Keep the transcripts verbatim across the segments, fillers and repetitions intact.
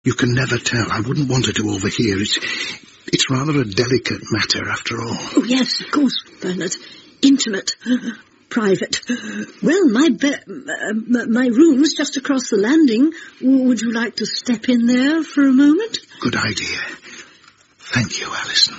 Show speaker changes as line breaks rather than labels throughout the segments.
You can never tell. I wouldn't want her to overhear. It's, it's rather a delicate matter, after all.
Oh, yes, of course, Bernard. Intimate. Private. Well, my be- uh, my room's just across the landing. Would you like to step in there for a moment?
Good idea. Thank you, Alison.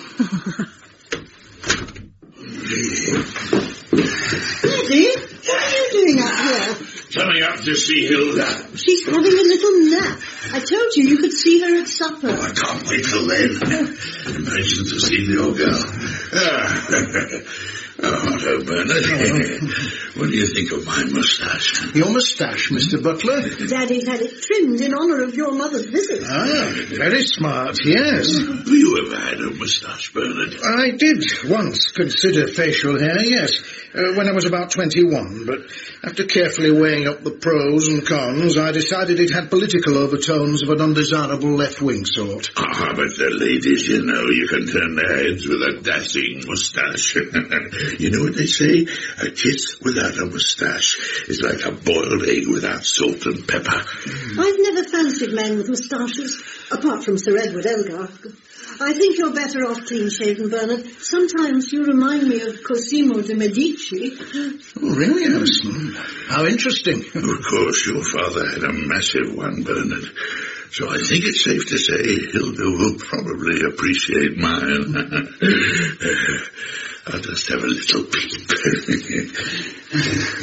Eddie, what are you doing up here?
Coming up to see Hilda.
She's having a little nap. I told you you could see her at supper.
Oh, I can't wait till then. Impatient to see the old girl. Ah. Oh, hello, Bernard. Oh. What do you think of my moustache?
Your moustache, Mister Butler?
Daddy's had it trimmed in honour of your mother's visit.
Ah, very smart, yes.
Have you ever had a moustache, Bernard?
I did once consider facial hair, yes, uh, when I was about twenty-one, but after carefully weighing up the pros and cons, I decided it had political overtones of an undesirable left-wing sort.
Ah, but the ladies, you know, you can turn their heads with a dashing moustache. You know what they say? A kiss without a moustache is like a boiled egg without salt and pepper.
I've never fancied men with moustaches, apart from Sir Edward Elgar. I think you're better off clean-shaven, Bernard. Sometimes you remind me of Cosimo de Medici.
Oh, really, Alison? How interesting.
Of course, your father had a massive one, Bernard. So I think it's safe to say Hilda will probably appreciate mine. I'll just have a little peep.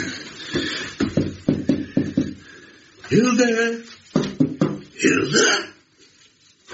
Hilda? Hilda?